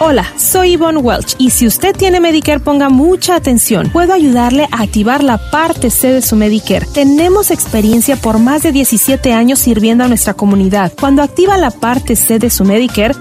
Hola, soy Yvonne Welch y si usted tiene Medicare, ponga mucha atención. Puedo ayudarle a activar la parte C de su Medicare. Tenemos experiencia por más de 17 años sirviendo a nuestra comunidad. Cuando activa la parte C de su Medicare,